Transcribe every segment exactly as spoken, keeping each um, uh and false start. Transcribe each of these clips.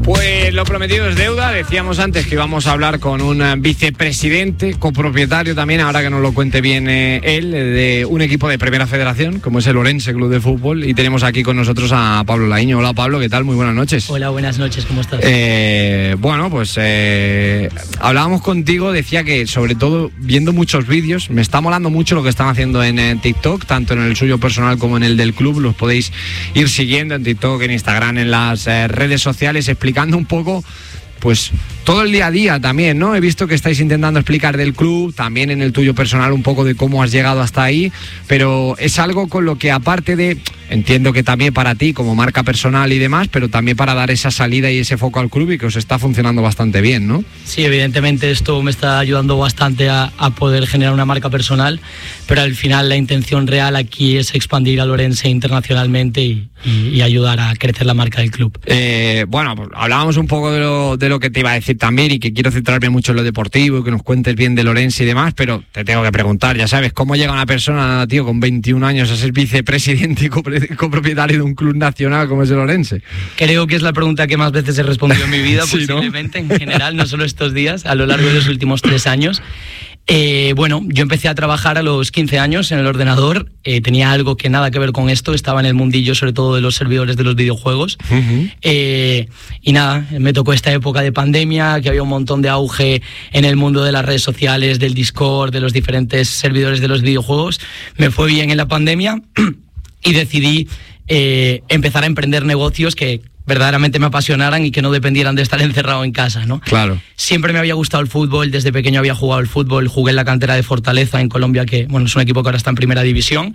Pues lo prometido es deuda. Decíamos antes que íbamos a hablar con un vicepresidente, copropietario también, ahora que nos lo cuente bien eh, él, de un equipo de Primera Federación, como es el Orense Club de Fútbol. Y tenemos aquí con nosotros a Pablo Laíño. Hola Pablo, ¿qué tal? Muy buenas noches. Hola, buenas noches, ¿cómo estás? Eh, bueno, pues eh, hablábamos contigo, decía que sobre todo viendo muchos vídeos, me está molando mucho lo que están haciendo en, en TikTok, tanto en el suyo personal como en el del club. Los podéis ir siguiendo en TikTok, en Instagram, en las eh, redes sociales, explicando un poco, pues, todo el día a día también, ¿no? He visto que estáis intentando explicar del club, también en el tuyo personal un poco de cómo has llegado hasta ahí, pero es algo con lo que, aparte de, entiendo que también para ti como marca personal y demás, pero también para dar esa salida y ese foco al club, y que os está funcionando bastante bien, ¿no? Sí, evidentemente esto me está ayudando bastante a, a poder generar una marca personal, pero al final la intención real aquí es expandir al Orense internacionalmente y, y, y ayudar a crecer la marca del club. Eh, bueno, pues hablábamos un poco de lo, de lo que te iba a decir también, y que quiero centrarme mucho en lo deportivo y que nos cuentes bien del Orense y demás, pero te tengo que preguntar, ya sabes, ¿cómo llega una persona, tío, con veintiún años a ser vicepresidente y copropietario de un club nacional como es el Orense? Creo que es la pregunta que más veces he respondido en mi vida, sí, posiblemente, ¿no? En general, no solo estos días, a lo largo de los últimos tres años. Eh, bueno, yo empecé a trabajar a los quince años en el ordenador, eh, tenía algo que nada que ver con esto, estaba en el mundillo sobre todo de los servidores de los videojuegos, uh-huh. eh, y nada, me tocó esta época de pandemia, que había un montón de auge en el mundo de las redes sociales, del Discord, de los diferentes servidores de los videojuegos. Me fue bien en la pandemia y decidí eh, empezar a emprender negocios que verdaderamente me apasionaran y que no dependieran de estar encerrado en casa, ¿no? Claro. Siempre me había gustado el fútbol, desde pequeño había jugado al fútbol, jugué en la cantera de Fortaleza en Colombia, que bueno, es un equipo que ahora está en primera división.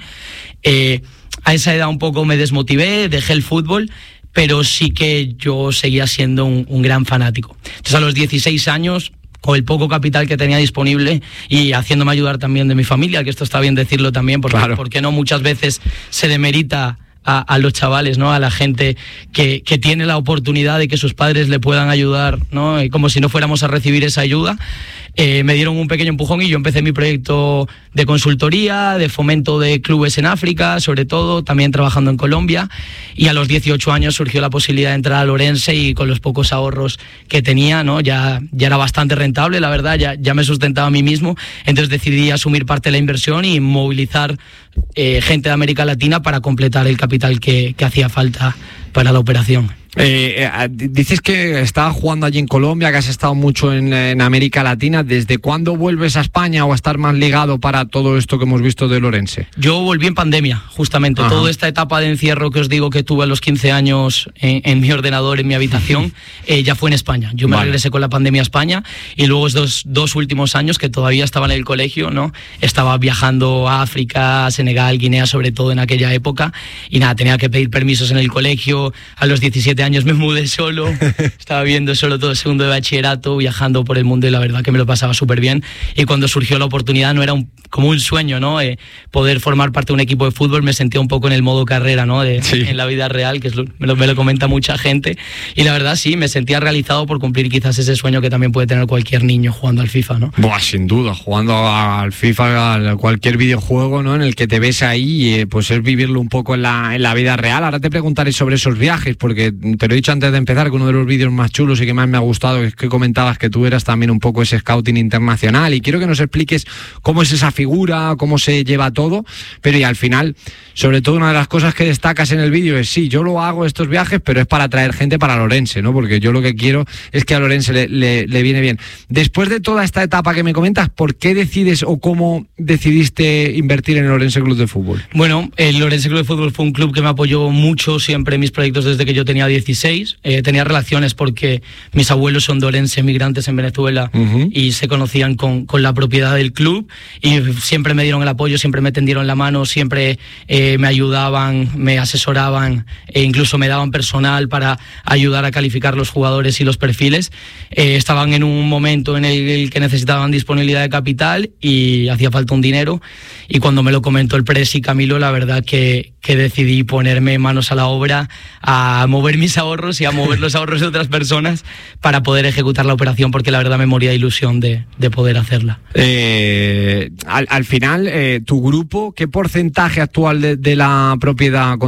Eh, a esa edad un poco me desmotivé, dejé el fútbol, pero sí que yo seguía siendo un, un gran fanático. Entonces a los dieciséis años, con el poco capital que tenía disponible y haciéndome ayudar también de mi familia, que esto está bien decirlo también, porque, claro, porque no muchas veces se demerita A, a los chavales, ¿no? A la gente que, que tiene la oportunidad de que sus padres le puedan ayudar, ¿no? Y como si no fuéramos a recibir esa ayuda. Eh, me dieron un pequeño empujón y yo empecé mi proyecto de consultoría, de fomento de clubes en África, sobre todo, también trabajando en Colombia, y a los dieciocho años surgió la posibilidad de entrar al Orense y con los pocos ahorros que tenía, ¿no? Ya, ya era bastante rentable, la verdad, ya, ya me sustentaba a mí mismo, entonces decidí asumir parte de la inversión y movilizar eh, gente de América Latina para completar el capital que, que hacía falta para la operación. Eh, eh, dices que estabas jugando allí en Colombia, que has estado mucho en, en América Latina. ¿Desde cuándo vuelves a España o a estar más ligado para todo esto que hemos visto del Orense? Yo volví en pandemia, justamente. Ajá. Toda esta etapa de encierro que os digo que tuve a los quince años en, en mi ordenador, en mi habitación, eh, ya fue en España. Yo me vale. regresé con la pandemia a España y luego estos dos últimos años que todavía estaba en el colegio, ¿no? Estaba viajando a África, a Senegal, Guinea, sobre todo en aquella época, y nada, tenía que pedir permisos en el colegio. A los diecisiete años me mudé solo, estaba viendo solo todo el segundo de bachillerato, viajando por el mundo, y la verdad que me lo pasaba súper bien. Y cuando surgió la oportunidad, no era un, como un sueño, ¿no? Eh, poder formar parte de un equipo de fútbol, me sentía un poco en el modo carrera, ¿no? De, sí. En la vida real, que es lo, me, lo, me lo comenta mucha gente, y la verdad sí, me sentía realizado por cumplir quizás ese sueño que también puede tener cualquier niño jugando al FIFA, ¿no? Buah, sin duda, jugando al FIFA, a cualquier videojuego, ¿no? En el que te ves ahí, eh, pues es vivirlo un poco en la, en la vida real. Ahora te preguntaré sobre esos viajes, porque te lo he dicho antes de empezar, que uno de los vídeos más chulos y que más me ha gustado es que comentabas que tú eras también un poco ese scouting internacional, y quiero que nos expliques cómo es esa figura, cómo se lleva todo, pero y al final, sobre todo una de las cosas que destacas en el vídeo es, sí, yo lo hago estos viajes, pero es para traer gente para el Orense, ¿no? Porque yo lo que quiero es que al Orense le, le, le viene bien. Después de toda esta etapa que me comentas, ¿por qué decides o cómo decidiste invertir en el Orense Club de Fútbol? Bueno, el Orense Club de Fútbol fue un club que me apoyó mucho siempre en mis proyectos desde que yo tenía dieciséis. Eh, tenía relaciones porque mis abuelos son de Orense, emigrantes en Venezuela, uh-huh. y se conocían con, con la propiedad del club, y siempre me dieron el apoyo, siempre me tendieron la mano, siempre eh, me ayudaban, me asesoraban, e incluso me daban personal para ayudar a calificar los jugadores y los perfiles. Eh, estaban en un momento en el que necesitaban disponibilidad de capital y hacía falta un dinero, y cuando me lo comentó el presi Camilo, la verdad que, que decidí ponerme manos a la obra, a mover mis ahorros y a mover los ahorros de otras personas para poder ejecutar la operación, porque la verdad me moría de ilusión de, de poder hacerla. Eh, al, al final, eh, tu grupo, ¿qué porcentaje actual de, de la propiedad